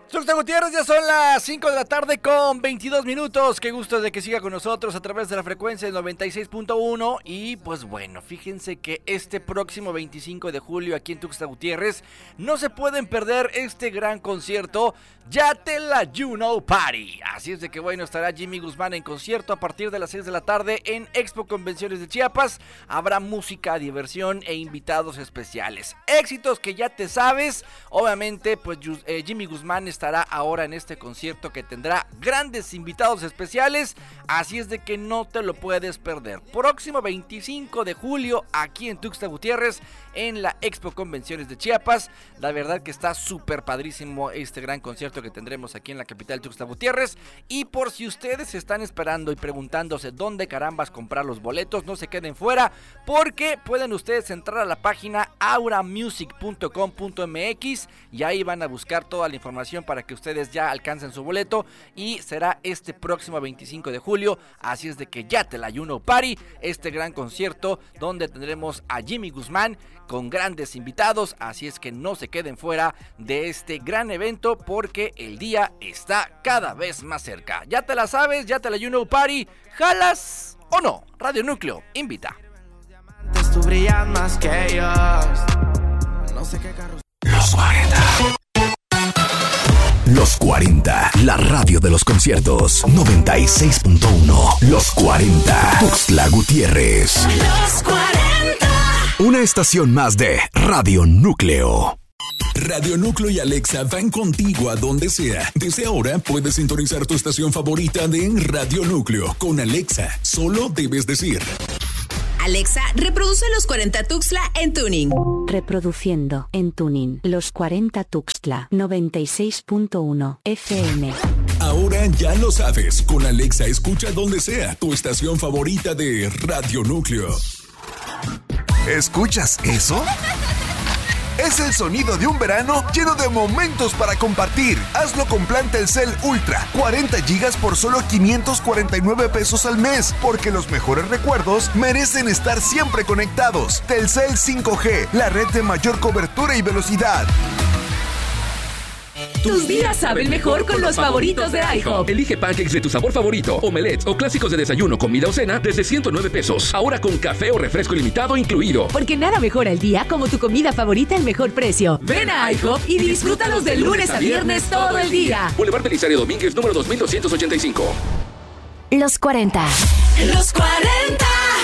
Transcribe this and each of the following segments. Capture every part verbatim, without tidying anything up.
Tuxtla Gutiérrez, ya son las cinco de la tarde con veintidós minutos. Qué gusto de que siga con nosotros a través de la frecuencia del noventa y seis punto uno. Y pues bueno, fíjense que este próximo veinticinco de julio aquí en Tuxtla Gutiérrez no se pueden perder este gran concierto, Ya Te La You Know Party. Así es de que bueno, estará Jimmy Guzmán en concierto a partir de las seis de la tarde en Expo Convenciones de Chiapas. Habrá música, diversión e invitados especiales. Éxitos que ya te sabes. Obviamente pues eh, Jimmy Guzmán está estará ahora en este concierto que tendrá grandes invitados especiales, así es de que no te lo puedes perder. Próximo veinticinco de julio aquí en Tuxtla Gutiérrez en la Expo Convenciones de Chiapas. La verdad que está súper padrísimo este gran concierto que tendremos aquí en la capital Tuxtla Gutiérrez. Y por si ustedes están esperando y preguntándose dónde carambas comprar los boletos, no se queden fuera, porque pueden ustedes entrar a la página aura music punto com punto m x y ahí van a buscar toda la información para que ustedes ya alcancen su boleto, y será este próximo veinticinco de julio, así es de que Ya Te La You Know Party, este gran concierto donde tendremos a Jimmy Guzmán con grandes invitados, así es que no se queden fuera de este gran evento porque el día está cada vez más cerca. Ya te la sabes, Ya Te La You Know Party, ¿jalas o no? Radio Núcleo invita. Tú brillas más que ellos. No sé qué carros. Los cuarenta. Los cuarenta, la radio de los conciertos. noventa y seis punto uno. Los cuarenta. Tuxtla Gutiérrez. Los cuarenta. Una estación más de Radio Núcleo. Radio Núcleo y Alexa van contigo a donde sea. Desde ahora puedes sintonizar tu estación favorita de Radio Núcleo con Alexa. Solo debes decir: Alexa, reproduce Los cuarenta Tuxtla en Tuning. Reproduciendo en Tuning Los cuarenta Tuxtla noventa y seis punto uno F M. Ahora ya lo sabes, con Alexa escucha donde sea tu estación favorita de Radio Núcleo. ¿Escuchas eso? Es el sonido de un verano lleno de momentos para compartir. Hazlo con plan Telcel Ultra, cuarenta gigas por solo quinientos cuarenta y nueve pesos al mes, porque los mejores recuerdos merecen estar siempre conectados. Telcel cinco G, la red de mayor cobertura y velocidad. Tus días saben mejor con los favoritos de IHOP. Elige pancakes de tu sabor favorito, omelets o clásicos de desayuno, comida o cena desde ciento nueve pesos. Ahora con café o refresco ilimitado incluido. Porque nada mejora el día como tu comida favorita al mejor precio. Ven a IHOP y disfrútalos de lunes a viernes todo el día. Boulevard Belisario Domínguez, número dos mil doscientos ochenta y cinco. Los cuarenta. Los cuarenta.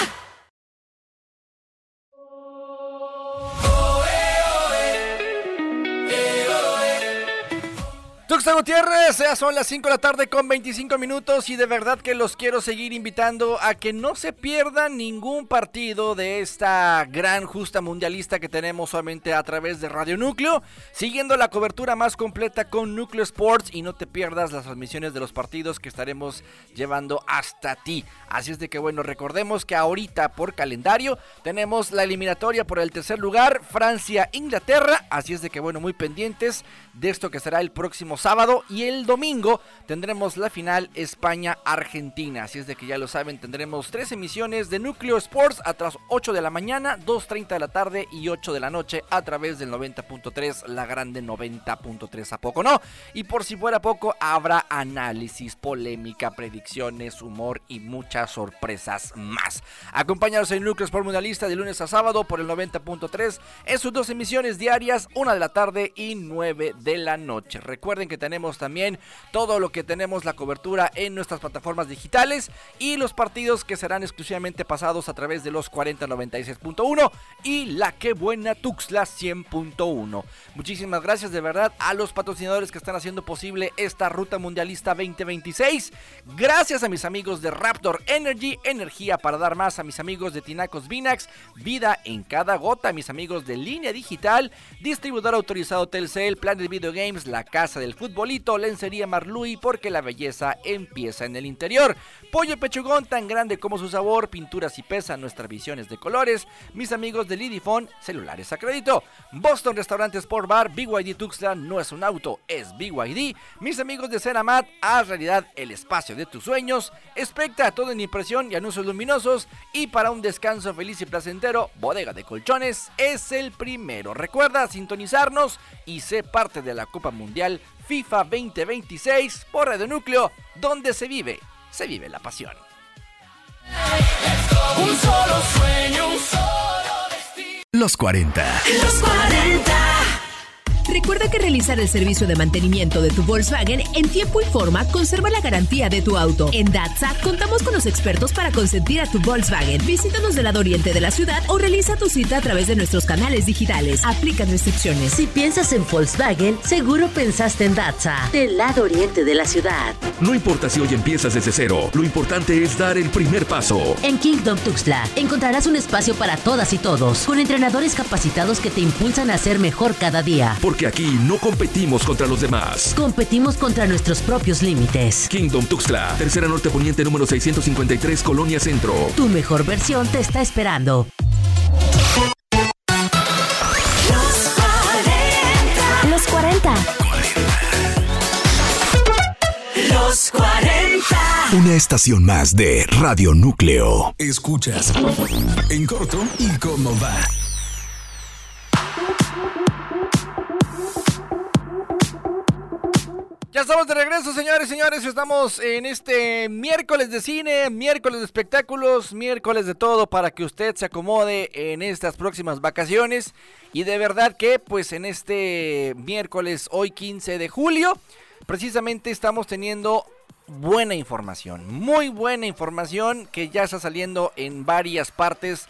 Tuxtla Gutiérrez, ya son las cinco de la tarde con veinticinco minutos y de verdad que los quiero seguir invitando a que no se pierdan ningún partido de esta gran justa mundialista que tenemos solamente a través de Radio Núcleo, siguiendo la cobertura más completa con Núcleo Sports, y no te pierdas las transmisiones de los partidos que estaremos llevando hasta ti. Así es de que bueno, recordemos que ahorita por calendario tenemos la eliminatoria por el tercer lugar, Francia-Inglaterra, así es de que bueno, muy pendientes de esto que será el próximo sábado, y el domingo tendremos la final España-Argentina, así es de que ya lo saben, tendremos tres emisiones de Núcleo Sports a las ocho de la mañana, dos treinta de la tarde y ocho de la noche a través del noventa punto tres, la grande noventa punto tres, ¿a poco no? Y por si fuera poco, habrá análisis, polémica, predicciones, humor y muchas sorpresas más. Acompáñanos en Núcleo Sport Mundialista de lunes a sábado por el noventa punto tres en sus dos emisiones diarias, una de la tarde y nueve de la noche. Recuerden que tenemos también todo lo que tenemos, la cobertura en nuestras plataformas digitales y los partidos que serán exclusivamente pasados a través de los cuarenta noventa y seis punto uno y la que buena Tuxtla cien punto uno. Muchísimas gracias de verdad a los patrocinadores que están haciendo posible esta ruta mundialista veinte veintiséis. Gracias a mis amigos de Raptor Energy, energía para dar más, a mis amigos de Tinacos Vinax, vida en cada gota, a mis amigos de Línea Digital, distribuidor autorizado Telcel, Planet Video Games, la casa del futbolito, lencería Marlui, porque la belleza empieza en el interior. Pollo Pechugón, tan grande como su sabor, pinturas y pesa, nuestras visiones de colores, mis amigos de Lidifone, celulares a crédito. Boston Restaurante Sport Bar, B Y D Tuxtla no es un auto, es B Y D. Mis amigos de Cenamat, haz realidad el espacio de tus sueños. Espectra, todo en impresión y anuncios luminosos. Y para un descanso feliz y placentero, Bodega de Colchones es el primero. Recuerda sintonizarnos y sé parte de la Copa Mundial FIFA veinte veintiséis por Radio Núcleo, donde se vive, se vive la pasión. Un solo sueño, un solo destino. Los cuarenta. Los cuarenta. Recuerda que realizar el servicio de mantenimiento de tu Volkswagen en tiempo y forma conserva la garantía de tu auto. En Datsa contamos con los expertos para consentir a tu Volkswagen. Visítanos del lado oriente de la ciudad o realiza tu cita a través de nuestros canales digitales. Aplican restricciones. Si piensas en Volkswagen, seguro pensaste en Datsa, del lado oriente de la ciudad. No importa si hoy empiezas desde cero, lo importante es dar el primer paso. En Kingdom Tuxtla encontrarás un espacio para todas y todos, con entrenadores capacitados que te impulsan a ser mejor cada día. Porque aquí no competimos contra los demás. Competimos contra nuestros propios límites. Kingdom Tuxtla, tercera norte poniente número seiscientos cincuenta y tres, Colonia Centro. Tu mejor versión te está esperando. Los cuarenta. Los cuarenta. Una estación más de Radio Núcleo. Escuchas En Corto y Cómo Va. Ya estamos de regreso, señores y señores. Estamos en este miércoles de cine, miércoles de espectáculos, miércoles de todo para que usted se acomode en estas próximas vacaciones. Y de verdad que, pues en este miércoles, hoy quince de julio, precisamente estamos teniendo buena información, muy buena información que ya está saliendo en varias partes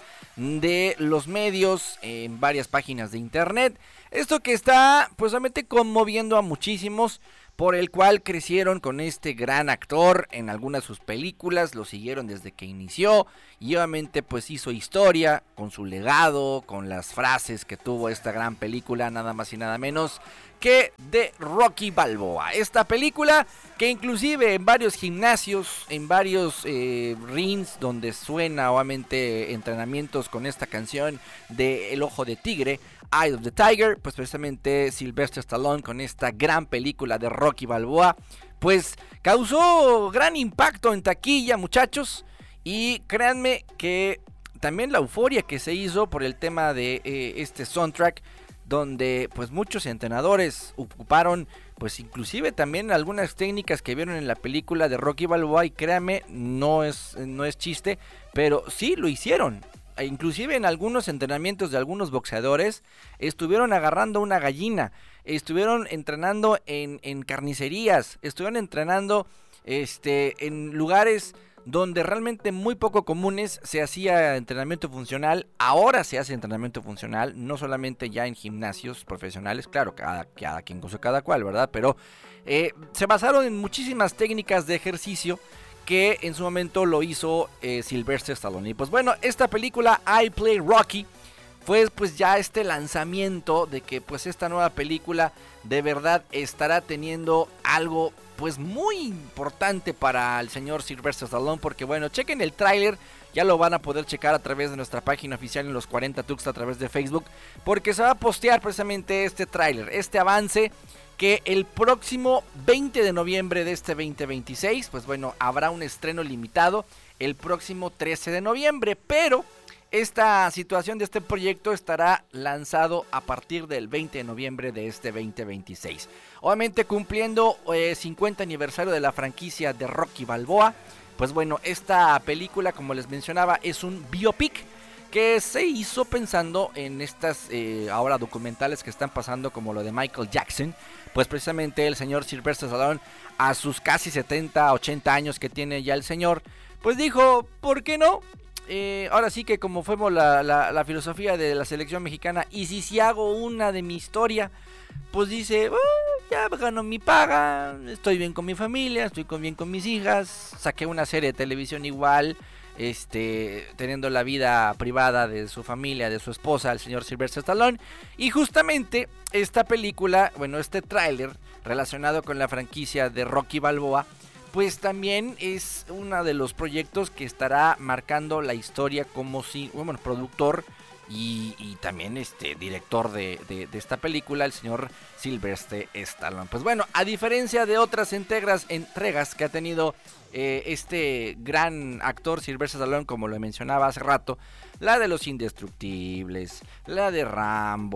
de los medios, en varias páginas de internet. Esto que está, pues obviamente conmoviendo a muchísimos, por el cual crecieron con este gran actor en algunas de sus películas, lo siguieron desde que inició y obviamente pues hizo historia con su legado, con las frases que tuvo esta gran película, nada más y nada menos que de Rocky Balboa. Esta película que inclusive en varios gimnasios, en varios eh, rings donde suena obviamente entrenamientos con esta canción de El Ojo de Tigre, Eye of the Tiger, pues precisamente Sylvester Stallone con esta gran película de Rocky Balboa, pues causó gran impacto en taquilla, muchachos, y créanme que también la euforia que se hizo por el tema de eh, este soundtrack, donde pues muchos entrenadores ocuparon pues inclusive también algunas técnicas que vieron en la película de Rocky Balboa, y créanme, no es, no es chiste, pero sí lo hicieron. Inclusive en algunos entrenamientos de algunos boxeadores estuvieron agarrando una gallina, estuvieron entrenando en, en carnicerías, estuvieron entrenando este, en lugares donde realmente muy poco comunes se hacía entrenamiento funcional. Ahora se hace entrenamiento funcional, no solamente ya en gimnasios profesionales, claro, cada, cada quien cosa cada cual, ¿verdad? Pero eh, se basaron en muchísimas técnicas de ejercicio que en su momento lo hizo eh, Sylvester Stallone. Y pues bueno, esta película I Play Rocky fue pues ya este lanzamiento de que pues esta nueva película de verdad estará teniendo algo pues muy importante para el señor Sylvester Stallone, porque bueno, chequen el tráiler, ya lo van a poder checar a través de nuestra página oficial en Los cuarenta Tuxtla a través de Facebook, porque se va a postear precisamente este tráiler, este avance, que el próximo veinte de noviembre de este veinte veintiséis, pues bueno, habrá un estreno limitado el próximo trece de noviembre, pero esta situación de este proyecto estará lanzado a partir del veinte de noviembre de este veinte veintiséis. Obviamente cumpliendo eh, cincuenta aniversario de la franquicia de Rocky Balboa, pues bueno, esta película, como les mencionaba, es un biopic que se hizo pensando en estas eh, ahora documentales que están pasando, como lo de Michael Jackson. Pues precisamente el señor Sylvester Stallone, a sus casi setenta, ochenta años que tiene ya el señor, pues dijo, ¿por qué no? Eh, ahora sí que como fuimos la, la, la filosofía de la selección mexicana, y si, si hago una de mi historia, pues dice, oh, ya ganó mi paga, estoy bien con mi familia, estoy con, bien con mis hijas, saqué una serie de televisión igual, este, teniendo la vida privada de su familia, de su esposa, el señor Sylvester Stallone. Y justamente esta película, bueno, este tráiler relacionado con la franquicia de Rocky Balboa, pues también es uno de los proyectos que estará marcando la historia como si, bueno, productor y, y también este director de, de, de esta película, el señor Sylvester Stallone. Pues bueno, a diferencia de otras entregas, entregas que ha tenido eh, este gran actor Sylvester Stallone, como lo mencionaba hace rato, la de Los Indestructibles, la de Rambo,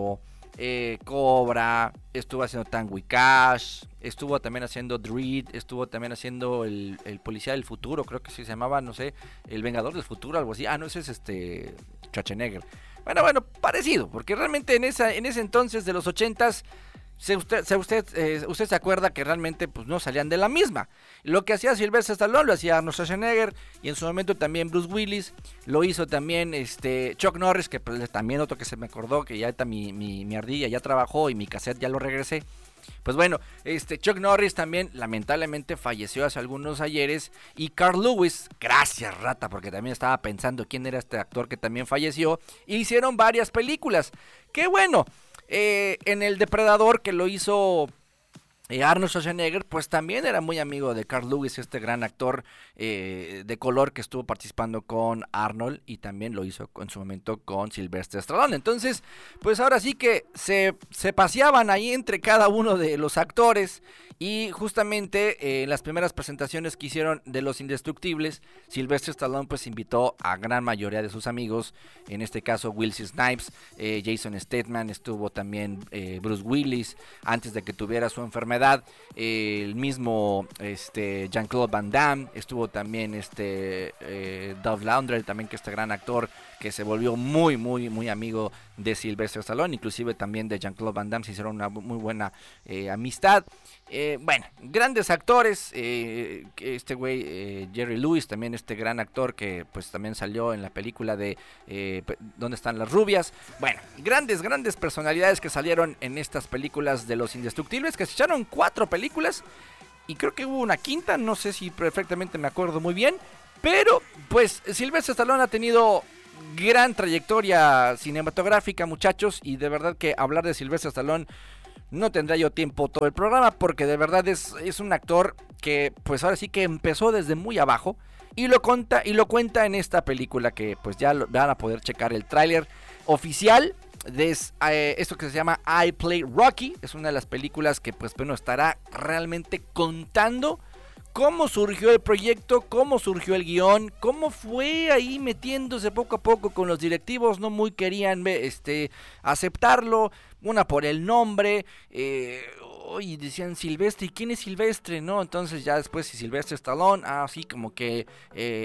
eh, Cobra, estuvo haciendo Tango y Cash, estuvo también haciendo Dread, estuvo también haciendo el, el Policía del Futuro, creo que sí se llamaba, no sé, El Vengador del Futuro, algo así. Ah, no, ese es este Schwarzenegger. Bueno, bueno, parecido, porque realmente en esa en ese entonces de los ochentas, se usted se usted eh, usted se acuerda que realmente pues no salían de la misma. Lo que hacía Sylvester Stallone lo hacía Arnold Schwarzenegger, y en su momento también Bruce Willis, lo hizo también este Chuck Norris, que pues, también otro que se me acordó, que ya está mi, mi, mi ardilla, ya trabajó y mi cassette ya lo regresé. Pues bueno, este Chuck Norris también lamentablemente falleció hace algunos ayeres, y Carl Lewis, gracias rata, porque también estaba pensando quién era este actor que también falleció, y hicieron varias películas. Qué bueno, eh, en El Depredador, que lo hizo Eh, Arnold Schwarzenegger, pues también era muy amigo de Carl Lewis, este gran actor eh, de color que estuvo participando con Arnold, y también lo hizo en su momento con Sylvester Stallone. Entonces, pues ahora sí que se, se paseaban ahí entre cada uno de los actores, y justamente en eh, las primeras presentaciones que hicieron de Los Indestructibles, Sylvester Stallone pues invitó a gran mayoría de sus amigos, en este caso Wesley Snipes, eh, Jason Statham, estuvo también eh, Bruce Willis, antes de que tuviera su enfermedad. Eh, el mismo este, Jean-Claude Van Damme, estuvo también este eh, Dolph Lundgren, también, que este gran actor que se volvió muy muy muy amigo de Sylvester Stallone, inclusive también de Jean-Claude Van Damme, se hicieron una muy buena eh, amistad. Eh, bueno, grandes actores, eh, este güey eh, Jerry Lewis, también este gran actor que pues también salió en la película de eh, ¿Dónde están las rubias? Bueno, grandes, grandes personalidades que salieron en estas películas de Los Indestructibles, que se echaron cuatro películas, y creo que hubo una quinta, no sé si perfectamente me acuerdo muy bien, pero pues Sylvester Stallone ha tenido gran trayectoria cinematográfica, muchachos, y de verdad que hablar de Sylvester Stallone no tendrá yo tiempo todo el programa, porque de verdad es, es un actor que pues ahora sí que empezó desde muy abajo, y lo cuenta, y lo cuenta en esta película, que pues ya lo, van a poder checar el tráiler oficial de eh, esto que se llama I Play Rocky. Es una de las películas que pues bueno estará realmente contando cómo surgió el proyecto, cómo surgió el guión, cómo fue ahí metiéndose poco a poco con los directivos, no muy querían este, aceptarlo, una por el nombre, eh, y decían Silvestre, ¿y quién es Silvestre? ¿No? Entonces ya después si Sylvester Stallone, así ah, como que eh,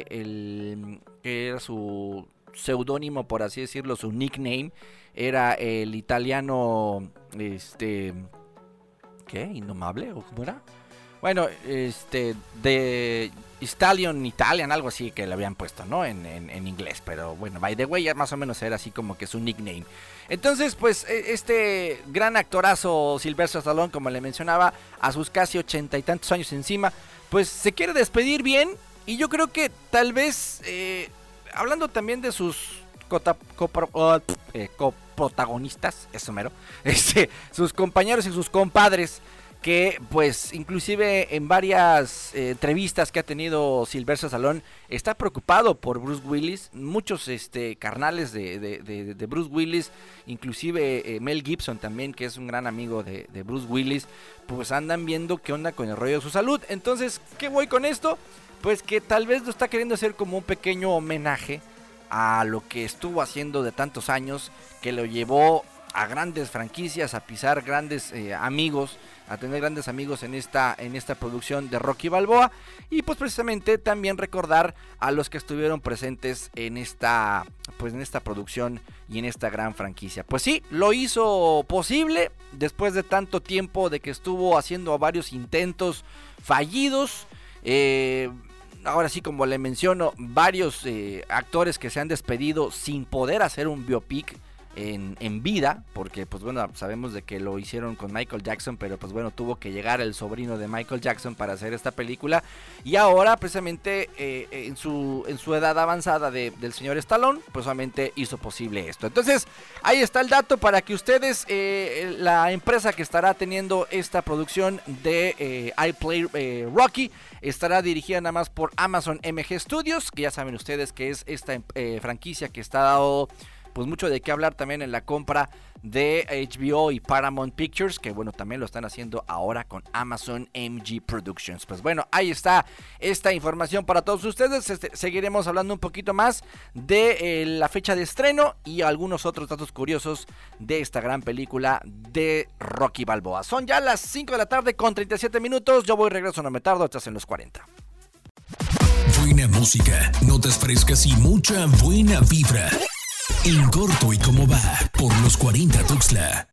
el que era su seudónimo, por así decirlo, su nickname, era el italiano, este, ¿qué? ¿Indomable? ¿O cómo era? Bueno, este, de Stallion Italian, algo así que le habían puesto, ¿no? En, en, en inglés, pero bueno, by the way, ya más o menos era así como que su nickname. Entonces, pues, este gran actorazo Sylvester Stallone, como le mencionaba, a sus casi ochenta y tantos años encima, pues se quiere despedir bien, y yo creo que tal vez, eh, hablando también de sus cota, copro, uh, eh, coprotagonistas, eso mero, este, sus compañeros y sus compadres, que pues inclusive en varias eh, entrevistas que ha tenido Sylvester Stallone está preocupado por Bruce Willis. Muchos este carnales de, de, de, de Bruce Willis, inclusive eh, Mel Gibson también, que es un gran amigo de, de Bruce Willis, pues andan viendo qué onda con el rollo de su salud. Entonces, ¿qué voy con esto? Pues que tal vez lo está queriendo hacer como un pequeño homenaje a lo que estuvo haciendo de tantos años, que lo llevó a grandes franquicias, a pisar grandes eh, amigos, a tener grandes amigos en esta en esta producción de Rocky Balboa, y pues precisamente también recordar a los que estuvieron presentes en esta pues en esta producción y en esta gran franquicia. Pues sí, lo hizo posible después de tanto tiempo de que estuvo haciendo varios intentos fallidos. Eh, ahora sí, como le menciono, varios eh, actores que se han despedido sin poder hacer un biopic En, en vida, porque pues bueno, sabemos de que lo hicieron con Michael Jackson, pero pues bueno, tuvo que llegar el sobrino de Michael Jackson para hacer esta película, y ahora precisamente eh, en su en su edad avanzada de, del señor Stallone, pues solamente hizo posible esto. Entonces ahí está el dato para que ustedes, eh, la empresa que estará teniendo esta producción de eh, I Play eh, Rocky estará dirigida nada más por Amazon M G Studios, que ya saben ustedes que es esta eh, franquicia que está dado pues mucho de qué hablar también en la compra de H B O y Paramount Pictures, que bueno, también lo están haciendo ahora con Amazon M G Productions. Pues bueno, ahí está esta información para todos ustedes. Este, seguiremos hablando un poquito más de eh, la fecha de estreno y algunos otros datos curiosos de esta gran película de Rocky Balboa. Son ya las cinco de la tarde con treinta y siete minutos. Yo voy regreso, no me tardo, estás en los cuarenta. Buena música, notas frescas y mucha buena vibra. En corto y cómo va, por los cuarenta Tuxtla.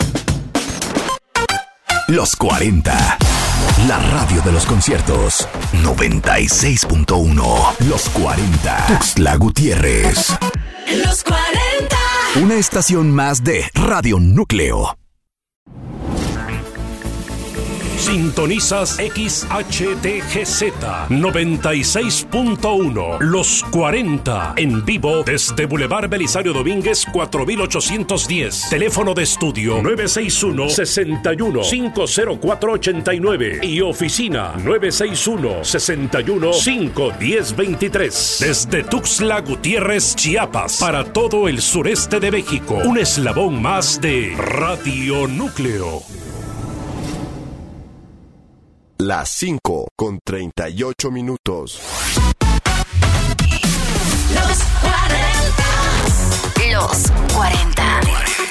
Los cuarenta, la radio de los conciertos. noventa y seis punto uno. Los cuarenta, Tuxtla Gutiérrez. Los cuarenta. Una estación más de Radio Núcleo. Sintonizas X H D G Z noventa y seis punto uno, Los cuarenta, en vivo desde Boulevard Belisario Domínguez cuatro mil ochocientos diez. Teléfono de estudio nueve seis uno, seis uno, cinco cero cuatro ocho nueve y oficina nueve seis uno, seis uno, cinco uno cero dos tres. Desde Tuxtla Gutiérrez, Chiapas, para todo el sureste de México. Un eslabón más de Radio Núcleo. Las cinco con treinta y ocho minutos. Los cuarenta. Los cuarenta.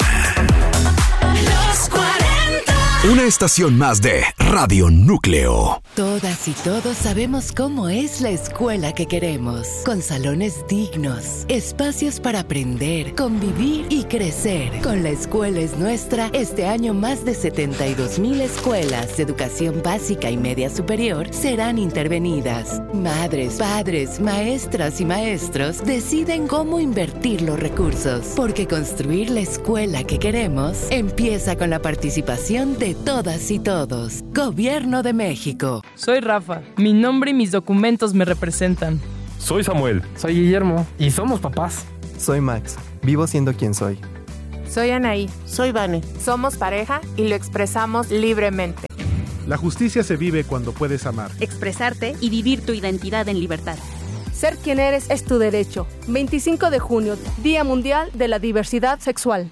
Los cuarenta. Una estación más de Radio Núcleo. Todas y todos sabemos cómo es la escuela que queremos, con salones dignos, espacios para aprender, convivir y crecer. Con La Escuela es Nuestra, este año más de setenta y dos mil escuelas de educación básica y media superior serán intervenidas. Madres, padres, maestras y maestros deciden cómo invertir los recursos, porque construir la escuela que queremos empieza con la participación de todas y todos. Gobierno de México. Soy Rafa. Mi nombre y mis documentos me representan. Soy Samuel. Soy Guillermo. Y somos papás. Soy Max. Vivo siendo quien soy. Soy Anaí. Soy Vane. Somos pareja y lo expresamos libremente. La justicia se vive cuando puedes amar, expresarte y vivir tu identidad en libertad. Ser quien eres es tu derecho. veinticinco de junio, Día Mundial de la Diversidad Sexual.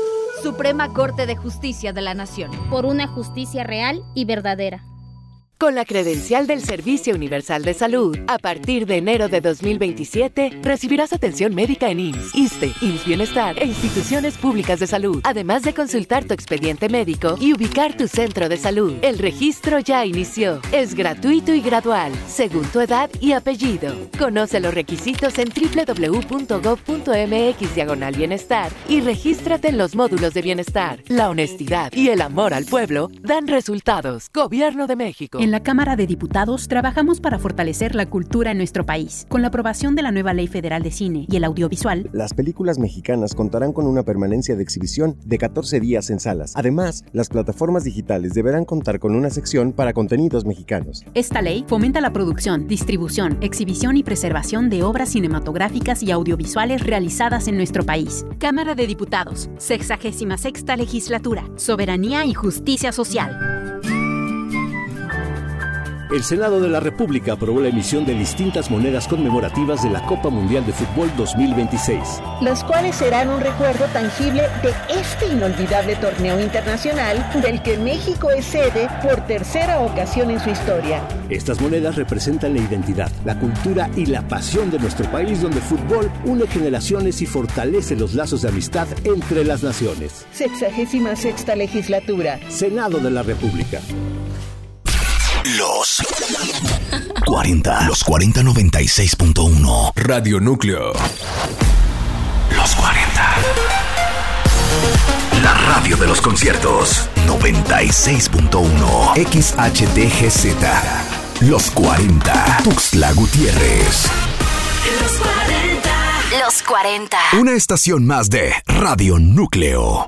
Suprema Corte de Justicia de la Nación. Por una justicia real y verdadera. Con la credencial del Servicio Universal de Salud, a partir de enero de dos mil veintisiete, recibirás atención médica en I M S S, ISSSTE, I M S S Bienestar e instituciones públicas de salud, además de consultar tu expediente médico y ubicar tu centro de salud. El registro ya inició. Es gratuito y gradual, según tu edad y apellido. Conoce los requisitos en doble u doble u doble u punto gob punto eme equis diagonal bienestar y regístrate en los módulos de bienestar. La honestidad y el amor al pueblo dan resultados. Gobierno de México. En la Cámara de Diputados trabajamos para fortalecer la cultura en nuestro país. Con la aprobación de la nueva Ley Federal de Cine y el Audiovisual, las películas mexicanas contarán con una permanencia de exhibición de catorce días en salas. Además, las plataformas digitales deberán contar con una sección para contenidos mexicanos. Esta ley fomenta la producción, distribución, exhibición y preservación de obras cinematográficas y audiovisuales realizadas en nuestro país. Cámara de Diputados, sexagésima sexta legislatura, soberanía y justicia social. El Senado de la República aprobó la emisión de distintas monedas conmemorativas de la Copa Mundial de Fútbol dos mil veintiséis. Las cuales serán un recuerdo tangible de este inolvidable torneo internacional del que México es sede por tercera ocasión en su historia. Estas monedas representan la identidad, la cultura y la pasión de nuestro país, donde el fútbol une generaciones y fortalece los lazos de amistad entre las naciones. Sexagésima sexta legislatura. Senado de la República. Los cuarenta. Los cuarenta noventa y seis punto uno. Radio Núcleo. Los cuarenta. La radio de los conciertos. noventa y seis punto uno. X H D G Z. Los cuarenta. Tuxtla Gutiérrez. Los cuarenta. Los cuarenta. Una estación más de Radio Núcleo.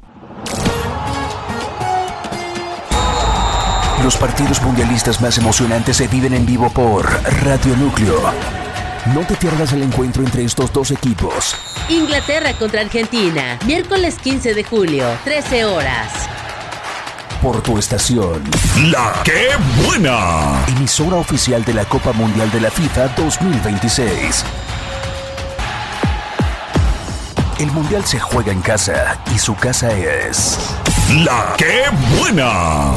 Los partidos mundialistas más emocionantes se viven en vivo por Radio Núcleo. No te pierdas el encuentro entre estos dos equipos. Inglaterra contra Argentina, miércoles quince de julio, trece horas. Por tu estación. ¡La Qué Buena! Emisora oficial de la Copa Mundial de la FIFA dos mil veintiséis. El Mundial se juega en casa y su casa es... ¡La Qué Buena!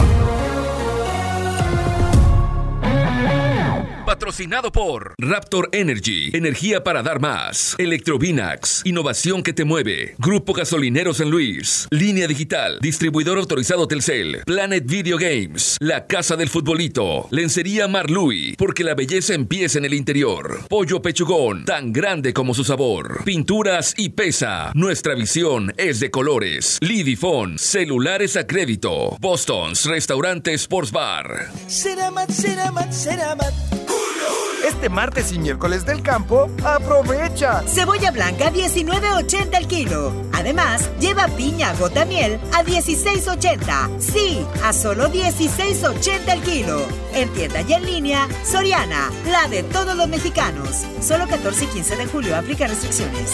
Patrocinado por Raptor Energy, energía para dar más. Electrovinax, innovación que te mueve. Grupo Gasolinero San Luis. Línea Digital, distribuidor autorizado Telcel. Planet Video Games, la casa del futbolito. Lencería Marlui, porque la belleza empieza en el interior. Pollo Pechugón, tan grande como su sabor. Pinturas y Pesa, nuestra visión es de colores. Lidifone, celulares a crédito. Boston's, restaurante Sports Bar. Ceramat, Ceramat, Ceramat. Este martes y miércoles del campo, aprovecha. Cebolla blanca diecinueve ochenta el kilo. Además, lleva piña gota miel a dieciséis ochenta. Sí, a solo dieciséis ochenta el kilo. En tienda y en línea, Soriana, la de todos los mexicanos. Solo catorce y quince de julio, aplica restricciones.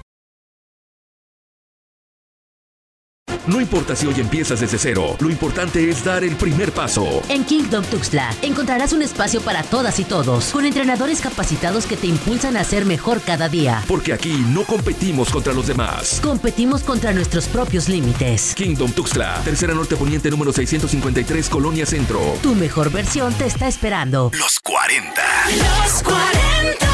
No importa si hoy empiezas desde cero, lo importante es dar el primer paso. En Kingdom Tuxtla encontrarás un espacio para todas y todos, con entrenadores capacitados que te impulsan a ser mejor cada día. Porque aquí no competimos contra los demás. Competimos contra nuestros propios límites. Kingdom Tuxtla, tercera norte poniente número seiscientos cincuenta y tres, Colonia Centro. Tu mejor versión te está esperando. Los cuarenta. Los cuarenta.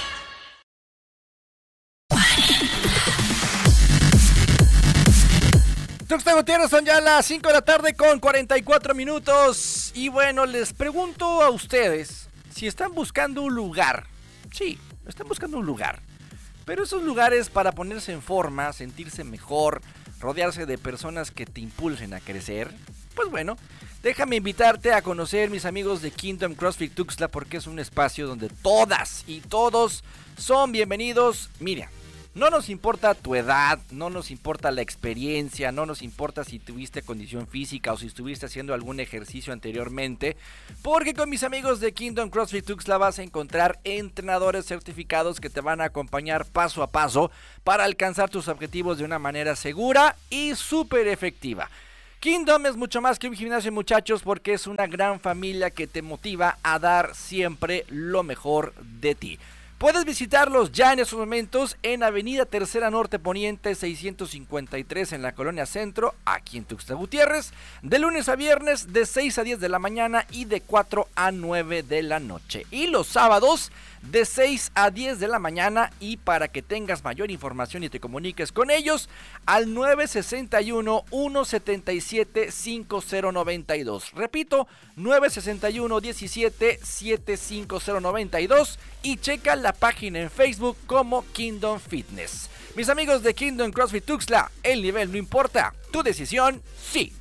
Tuxtla Gutiérrez, son ya las cinco de la tarde con cuarenta y cuatro minutos. Y bueno, les pregunto a ustedes si están buscando un lugar. Sí, están buscando un lugar. Pero esos lugares para ponerse en forma, sentirse mejor, rodearse de personas que te impulsen a crecer. Pues bueno, déjame invitarte a conocer mis amigos de Kingdom CrossFit Tuxtla, porque es un espacio donde todas y todos son bienvenidos. Mira, no nos importa tu edad, no nos importa la experiencia, no nos importa si tuviste condición física o si estuviste haciendo algún ejercicio anteriormente, porque con mis amigos de Kingdom CrossFit Tuxtla vas a encontrar entrenadores certificados que te van a acompañar paso a paso para alcanzar tus objetivos de una manera segura y súper efectiva. Kingdom es mucho más que un gimnasio, muchachos, porque es una gran familia que te motiva a dar siempre lo mejor de ti. Puedes visitarlos ya en estos momentos en Avenida Tercera Norte Poniente seiscientos cincuenta y tres en la Colonia Centro, aquí en Tuxtla Gutiérrez, de lunes a viernes de seis a diez de la mañana y de cuatro a nueve de la noche. Y los sábados de seis a diez de la mañana, y para que tengas mayor información y te comuniques con ellos al nueve seis uno, uno siete siete, cinco cero nueve dos. Repito, nueve seis uno, diecisiete, setenta y cinco cero noventa y dos, y checa la página en Facebook como Kingdom Fitness. Mis amigos de Kingdom CrossFit Tuxtla, el nivel no importa, tu decisión sí.